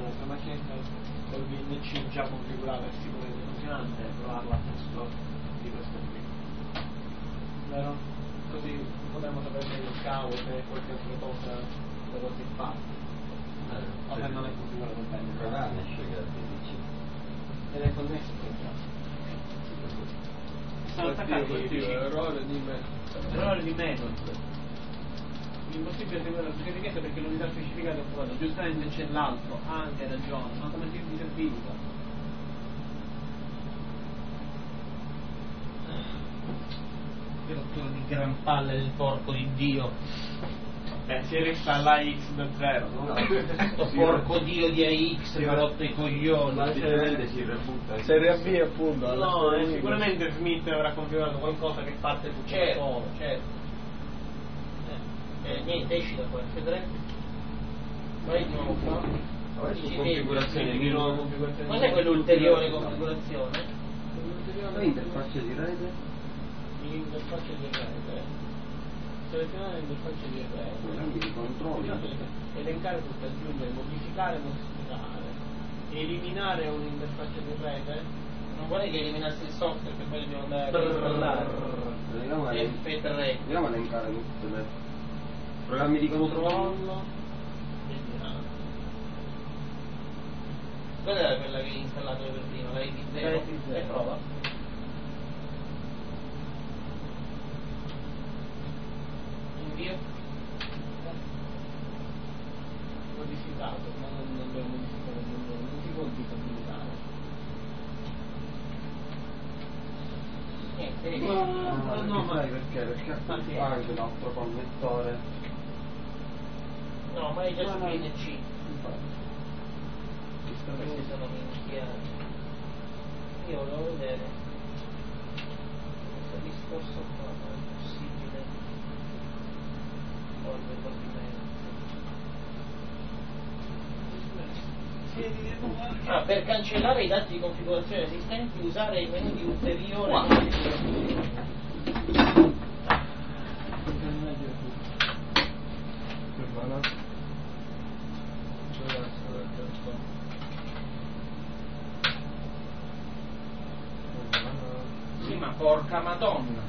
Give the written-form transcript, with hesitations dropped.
questa macchinetta col VNC già configurata e sicuramente funzionante e provarla a posto di questo qui. Vero? Così potremmo sapere il cavo se qualche altra cosa da così fatta. O se non è configurato bene. Programma scegliere Ed è connesso con il caso. Sono attaccati errore di metodo. Errore di metodo. Impossibile seguire la specifica richiesta perché l'unità specificata è occupata. Giustamente c'è l'altro, anche ragione, ma come tipo di servizio? Che rottura di gran palle del porco di Dio. Si resta l'AX da 0, no? Sto porco Dio di AX mi ha rotto i coglioni. semplicemente si rebutta. Se riavvia appunto. No, sicuramente Smith avrà configurato qualcosa che parte su Certo, solo. certo. Niente, esci da qua, vedrai? Vai di nuovo qua. Su configurazione Di nuovo minima. configurazione. Cos'è quell'ulteriore configurazione? Interfaccia di rete. L'interfaccia di rete. Selezionare l'interfaccia di rete. Programmi di controllo. Elencare tutto, aggiungere, modificare, modificare. Eliminare un'interfaccia di rete. Non vorrei che eliminassi il software che poi dobbiamo andare a installare. F3. Andiamo a elencare tutte le programmi di controllo. Eliminare. Qual era quella che hai installato per prima? La IP0? E prova. Invio. Modificato, ma non abbiamo modificato, non si può disabilitare. Niente, No, ma sai perché? Perché ha anche un altro connettore. no, ma è già su No, no. PNC. Questi sono minchiati. Io volevo vedere questo discorso qua, non è possibile. Per cancellare i dati di configurazione esistenti usare il menu di ulteriore configurazione. Sì, ma porca madonna.